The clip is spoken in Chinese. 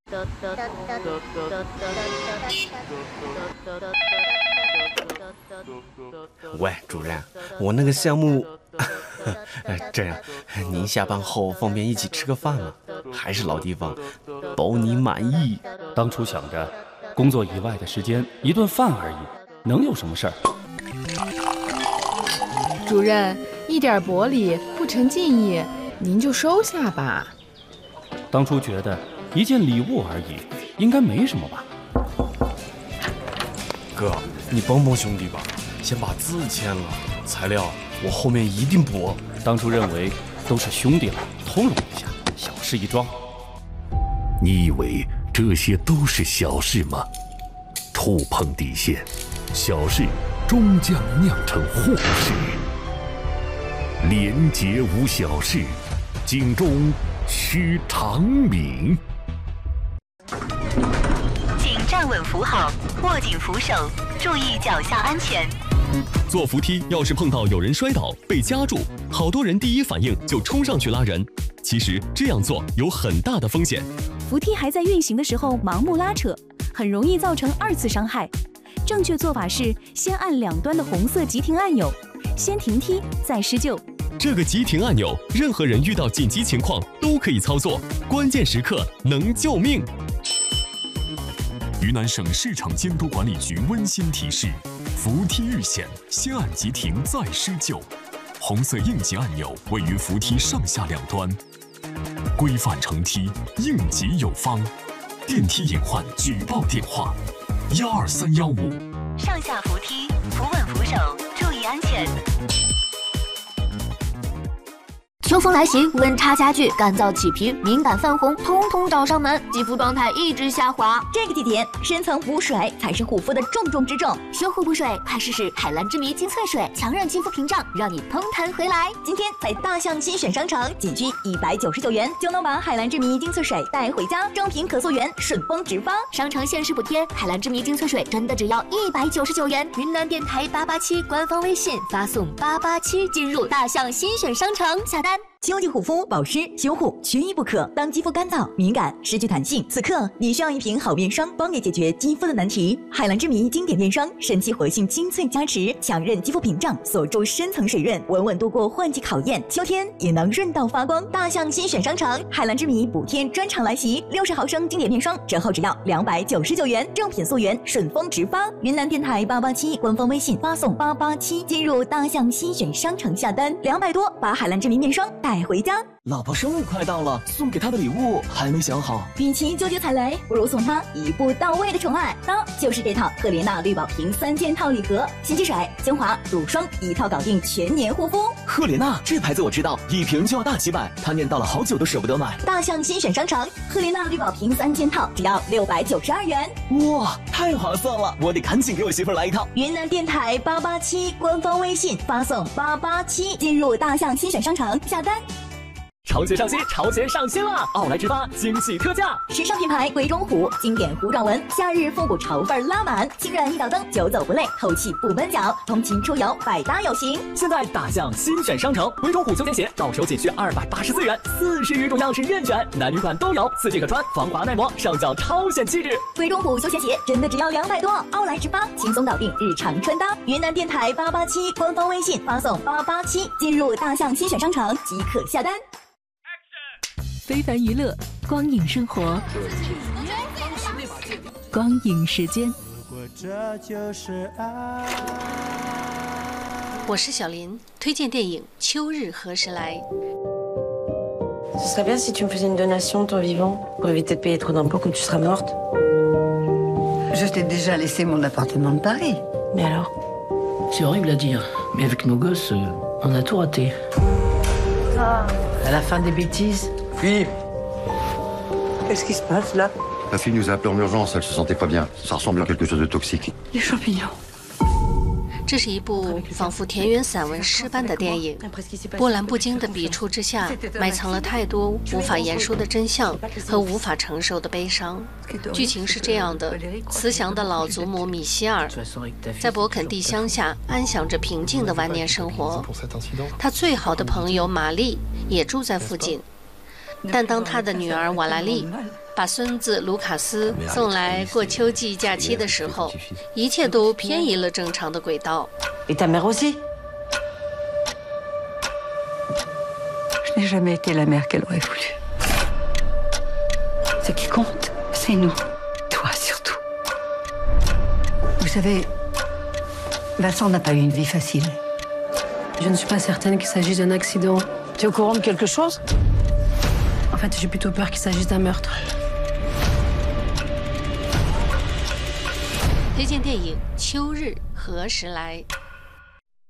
喂，主任，我那个项目，这样，您下班后方便一起吃个饭吗？还是老地方，包你满意。 当初想着，工作以外的时间一顿饭而已，能有什么事儿？ 主任，一点薄礼不成敬意，您就收下吧。 当初觉得一件礼物而已，应该没什么吧。 哥，你帮帮兄弟吧，先把字签了，材料我后面一定补。 当初认为都是兄弟了，通融一下，小事一桩。 你以为这些都是小事吗？触碰底线，小事终将酿成祸事。廉洁无小事，警钟须长鸣。 请站稳扶好，握紧扶手，注意脚下安全。 坐扶梯要是碰到有人摔倒被夹住，好多人第一反应就冲上去拉人，其实这样做有很大的风险。 扶梯还在运行的时候盲目拉扯，很容易造成2次伤害。正确做法是先按两端的红色急停按钮，先停梯再施救。 这个急停按钮，任何人遇到紧急情况都可以操作，关键时刻能救命。 云南省市场监督管理局温馨提示：扶梯遇险，先按急停再施救。红色应急按钮位于扶梯上下两端。规范乘梯，应急有方。电梯隐患举报电话：12315。 上下扶梯，扶稳扶手，注意安全。 秋风来袭，温差加剧，干燥起皮、敏感泛红，通通找上门，肌肤状态一直下滑。 这个季节，深层补水才是护肤的重中之重。 修护补水，快试试海蓝之谜精粹水，强韧肌肤屏障，让你通弹回来。 今天在大象新选商城，仅需199元就能把海蓝之谜精粹水带回家，正品可溯源，顺丰直发。 商城限时补贴，海蓝之谜精粹水真的只要199元。云南电台887官方微信发送887进入大象新选商城下单。 秋季护肤保湿修护缺一不可。当肌肤干燥、敏感、失去弹性，此刻你需要一瓶好面霜，帮你解决肌肤的难题。海蓝之谜经典面霜，神奇活性精粹加持，强韧肌肤屏障，锁住深层水润，稳稳度过换季考验。秋天也能润到发光。大象新选商城，海蓝之谜补贴专场来袭，60毫升经典面霜折后只要299元，正品溯源，顺丰直发。云南电台887官方微信发送887进入大象新选商城下单，200多把海蓝之谜面霜带回家。 老婆生日快到了，送给她的礼物还没想好。 与其纠结踩雷，不如送她一步到位的宠爱。那就是这套赫莲娜绿宝瓶3件套礼盒，洗洁水、精华、乳霜一套搞定全年护肤。 赫莲娜这牌子我知道，一瓶就要大几百，她念叨了好久都舍不得买。 大象新选商城，赫莲娜绿宝瓶3件套只要692元。 哇，太划算了，我得赶紧给我媳妇来一套。 云南电台887官方微信发送887进入大象新选商城下单。 潮鞋上新，潮鞋上新了！奥莱直发惊喜特价， 时尚品牌鬼冢虎经典糊状纹，夏日复古潮范拉满，轻软一脚蹬，久走不累，透气不闷脚，通勤出游百搭有型。 现在大象新选商城，鬼冢虎休闲鞋到手仅需284元，40余种样式任选，男女款都有，4季可穿，防滑耐磨，上脚超显气质。 鬼冢虎休闲鞋真的只要200多，奥莱直发轻松搞定日常穿搭。云南电台887官方微信发送887进入大象新选商城即可下单。 非凡娱乐，光影生活，光影时间。 我是小林，推荐电影《秋日何时来》。 Ce serait bien si tu me faisais une donation de ton vivant pour éviter de payer trop d'impôts quand tu seras morte. Je t'ai déjà laissé mon appartement de Paris. Mais alors? C'est horrible à dire, mais avec nos gosses, on a tout raté. À la fin des bêtises. Philippe, qu'est-ce qui se passe là? La fille nous a appelé en urgence, elle se sentait pas bien. Ça ressemble à quelque chose de toxique. Les champignons. 这是一部仿佛田园散文诗般的电影，波澜不惊的笔触之下，埋藏了太多无法言说的真相和无法承受的悲伤。剧情是这样的：慈祥的老祖母米歇尔，在勃肯第乡下安享着平静的晚年生活。她最好的朋友玛丽也住在附近，但当她的女儿瓦拉丽把孙子卢卡斯送来过秋季假期的时候，一切都偏移了正常的轨道。 Et ta mère aussi? Je n'ai jamais été la mère qu'elle aurait voulu. Ce qui compte, c'est nous. Toi surtout. Vous savez, Vincent n'a pas eu une vie facile. Je ne suis pas certaine qu'il s'agisse d'un accident. Tu es au courant de quelque chose? En fait, j'ai plutôt peur qu'il s'agisse d'un meurtre. 推荐电影《秋日何时来》。